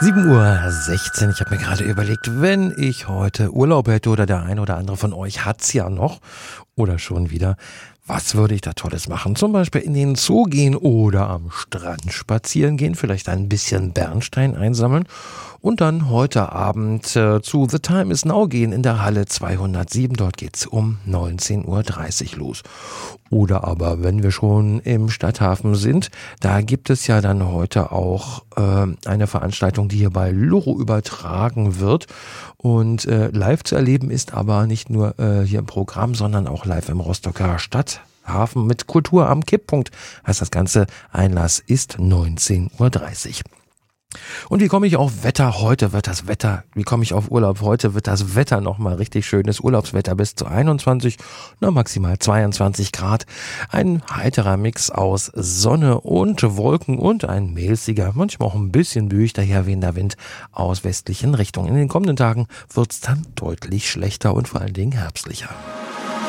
7:16 Uhr. Ich habe mir gerade überlegt, wenn ich heute Urlaub hätte oder der ein oder andere von euch hat's ja noch oder schon wieder, was würde ich da Tolles machen? Zum Beispiel in den Zoo gehen oder am Strand spazieren gehen, vielleicht ein bisschen Bernstein einsammeln und dann heute Abend zu The Time Is Now gehen in der Halle 207. Dort geht's um 19:30 Uhr los. Oder aber, wenn wir schon im Stadthafen sind, da gibt es ja dann heute auch eine Veranstaltung, die hier bei Loro übertragen wird. Und live zu erleben ist aber nicht nur hier im Programm, sondern auch live im Rostocker Stadthafen mit Kultur am Kipppunkt. Heißt das Ganze, Einlass ist 19:30 Uhr. Und wie komme ich auf Wetter? Heute wird das Wetter, wie komme ich auf Urlaub? Heute wird das Wetter nochmal richtig schönes Urlaubswetter bis zu 21, maximal 22 Grad. Ein heiterer Mix aus Sonne und Wolken und ein mäßiger, manchmal auch ein bisschen bühig daherwehender Wind aus westlichen Richtungen. In den kommenden Tagen wird's dann deutlich schlechter und vor allen Dingen herbstlicher.